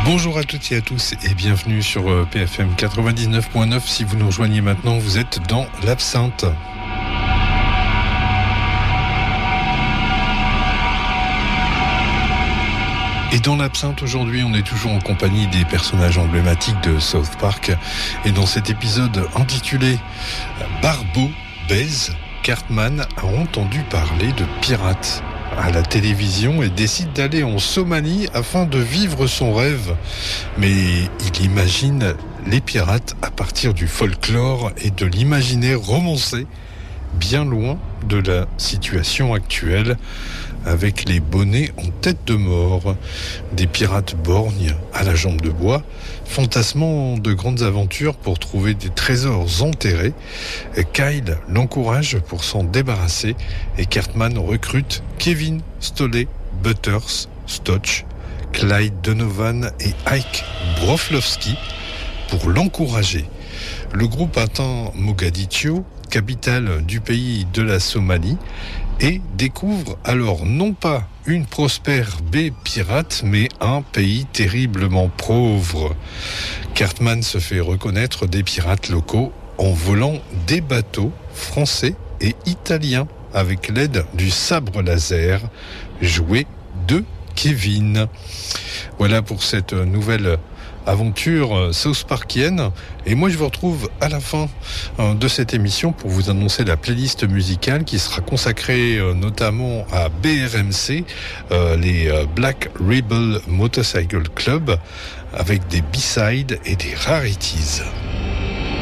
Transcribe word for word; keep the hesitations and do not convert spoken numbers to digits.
Bonjour à toutes et à tous et bienvenue sur P F M quatre-vingt-dix-neuf point neuf. Si vous nous rejoignez maintenant, vous êtes dans l'Absinthe. Et dans l'Absinthe, aujourd'hui, on est toujours en compagnie des personnages emblématiques de South Park. Et dans cet épisode intitulé Barbeau baise, Cartman a entendu parler de pirates à la télévision et décide d'aller en Somalie afin de vivre son rêve. Mais il imagine les pirates à partir du folklore et de l'imaginaire romancé, bien loin de la situation actuelle, avec les bonnets en tête de mort, des pirates borgnes à la jambe de bois, fantasmant de grandes aventures pour trouver des trésors enterrés. Kyle l'encourage pour s'en débarrasser et Cartman recrute Kevin, Stolley, Butters, Stotch, Clyde Donovan et Ike Broflovski pour l'encourager. Le groupe atteint Mogadiscio, capitale du pays de la Somalie, et découvre alors non pas une prospère baie pirate, mais un pays terriblement pauvre. Cartman se fait reconnaître des pirates locaux en volant des bateaux français et italiens avec l'aide du sabre laser joué de Kevin. Voilà pour cette nouvelle aventure South Parkienne. Et moi je vous retrouve à la fin de cette émission pour vous annoncer la playlist musicale qui sera consacrée notamment à B R M C, euh, les Black Rebel Motorcycle Club, avec des B-sides et des rarities.